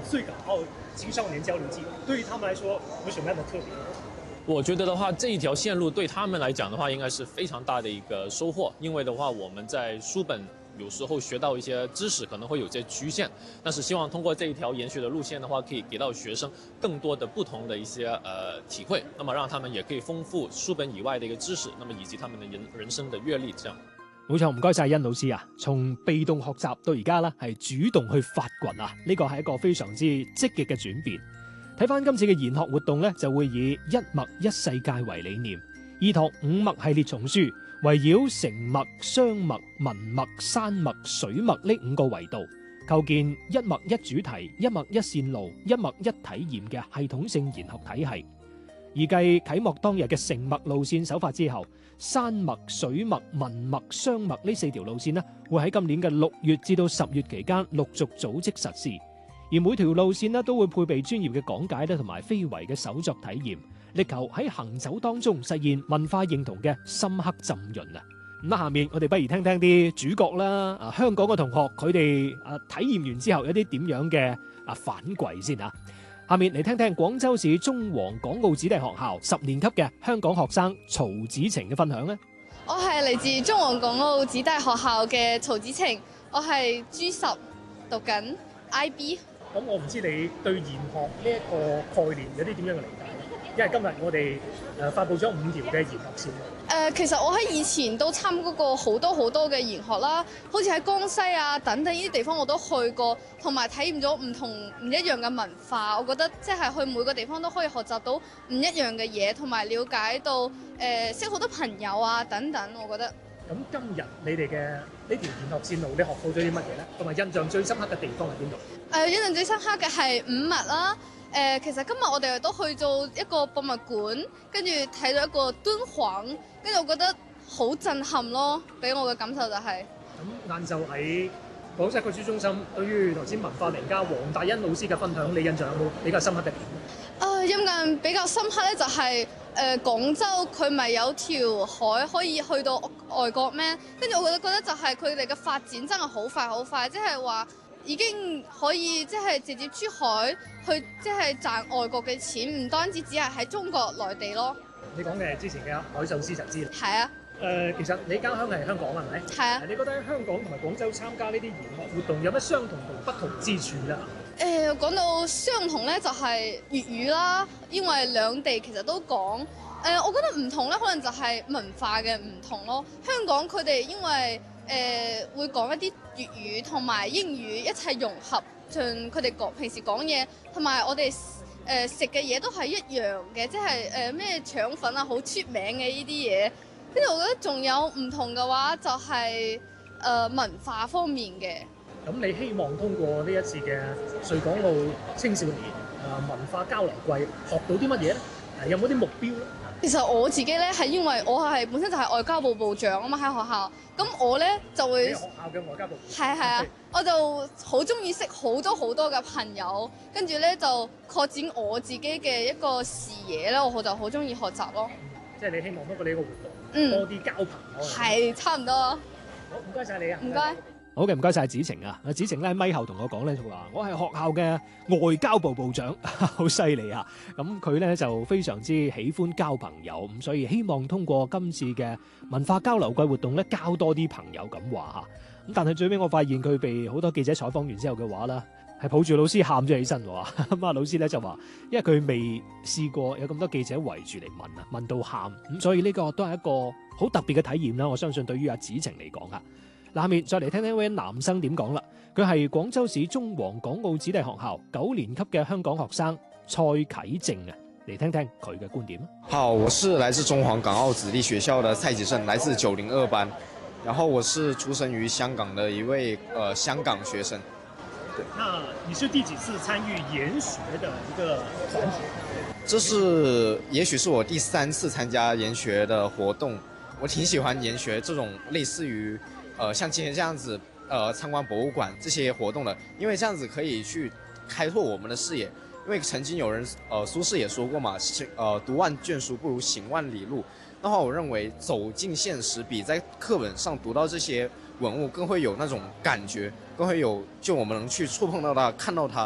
穗港澳青少年交流季，对于他们来说有什么样的特别？ 我觉得的话，这一条线路对他们来讲的话，应该是非常大的一个收获。因为的话，我们在书本有时候学到一些知识可能会有些局限，但是希望通过这一条研学的路线的话，可以给到學生更多的不同的一些體會，那麼讓他們也可以豐富書本以外的一個知識，那麼以及他們的人生的閱歷這樣。 冇錯，唔該晒殷老師啊！從被動學習到而家啦，係主動去發掘啊！呢個係一個非常之積極嘅轉變。睇翻今次嘅研學活動呢，就會以一脈一世界為理念，依託五脈系列叢書，圍繞成脈、雙脈、文脈、山脈、水脈呢5個維度，構建一脈一主題、一脈一線路、一脈一體驗嘅系統性研學體系。而繼啟幕當日嘅成脈路線首發之後，山脈、水脈、文脈、雙脈呢4條路線呢，會喺今年嘅6月至到10月期間陸續組織實施。而每條路線呢，都會配備專業嘅講解咧，同埋非遺嘅手作體驗，力求喺行走當中實現文化認同嘅深刻浸潤啊！咁下面我哋不如聽聽啲主角啦，香港嘅同學佢哋體驗完之後有啲點樣嘅反饋先啊！下面嚟聽聽廣州市中皇港澳子弟學校10年級嘅香港學生曹子晴嘅分享咧。 我係嚟自中皇港澳子弟學校嘅曹子晴，我係 G10 讀緊 IB。 咁我唔知你對研學呢一個概念有啲點樣嘅理解？因為今日我哋發布咗5條嘅研學線路。 其實我喺以前都參加過好多嘅研學啦，好似喺江西啊等等呢啲地方我都去過，同埋體驗咗唔一樣嘅文化。我覺得即係去每個地方都可以學習到唔一樣嘅嘢，同埋了解到識好多朋友啊等等。我覺得。 咁今日你哋嘅呢條研學線路，你學到咗啲乜嘢咧？同埋印象最深刻嘅地方係邊度？ 印象最深刻嘅係五脈啦。其實今日我哋都去做一個博物館，跟住睇到一個敦煌，跟住我覺得好震撼咯，俾我嘅感受就係。 咁晏晝喺廣西區書中心，對於頭先文化名家黃大欣老師嘅分享，你印象有冇比較深刻嘅點？ 印象比較深刻咧，就係廣州佢咪有條海可以去到外國咩？跟住我覺得就係佢哋嘅發展真係好快，即係話已經可以即係直接珠海去即係賺外國嘅錢，唔單止只係喺中國內地咯。 你講嘅係之前嘅海獸絲綢之路。 係啊。 其實你家鄉係香港係咪？ 係啊。 你覺得喺香港同埋廣州參加呢啲研學活動有乜相同同不同之處咧？ 講到相同咧，就係粵語啦，因為兩地其實都講。我覺得唔同咧，可能就係文化嘅唔同咯。香港佢哋因為會講一啲粵語同埋英語一齊融合，像佢哋平時講嘢，同埋我哋食嘅嘢都係一樣嘅，即係咩腸粉啊，好出名嘅呢啲嘢。跟住我覺得仲有唔同嘅話，就係文化方面嘅。 咁你希望通過呢一次嘅穗港澳青少年文化交流季學到啲乜嘢咧？有冇啲目標咧？ 其實我自己咧係因為我係本身就係外交部部長啊嘛，喺學校，咁我咧就會學校嘅外交部係啊，我就好中意識好多嘅朋友，跟住咧就擴展我自己嘅一個視野咧，我就好中意學習咯。 即係你希望通過呢個活動多啲交朋友。 係差唔多。好， 唔該晒你啊！ 唔該。 好嘅，唔該晒子晴啊！子晴咧喺咪後同我講咧，就話我係學校嘅外交部部長，好犀利啊！咁佢咧就非常之喜歡交朋友，咁所以希望通過今次嘅文化交流季活動咧，交多啲朋友咁話嚇。咁但係最尾我發現佢被好多記者採訪完之後嘅話啦，係抱住老師喊咗起身喎。咁啊老師咧就話，因為佢未試過有咁多記者圍住嚟問啊，問到喊，咁所以呢個都係一個好特別嘅體驗啦。我相信對於阿子晴嚟講啊。下面再嚟聽聽位男生點講啦，佢係廣州市中皇港澳子弟學校9年級嘅香港學生蔡啟正啊，嚟聽聽佢嘅觀點。 好，我是來自中皇港澳子弟學校的蔡啟正，來自902班，然後我是出生於香港的一位香港學生。對， 那你是第幾次參與研學的一個團體？ 這是也許是我第3次參加研學的活動，我挺喜歡研學這種類似於像今天這樣子參觀博物館這些活動的，因為這樣子可以去開拓我們的視野。因為曾經有人蘇軾也說過嘛，讀萬卷書不如行萬里路。那話我認為走進現實比在課本上讀到這些文物更會有那種感覺，更會有就我們能去觸碰到它，看到它，